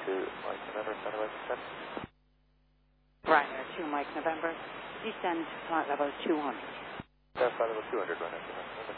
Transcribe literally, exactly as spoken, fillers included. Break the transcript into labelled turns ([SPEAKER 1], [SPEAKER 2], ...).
[SPEAKER 1] two, Mike November, satellite descent.
[SPEAKER 2] Ryanair two, Mike November. Descend flight level two hundred.
[SPEAKER 1] Yeah, flight level two hundred, Ryanair two, Mike November.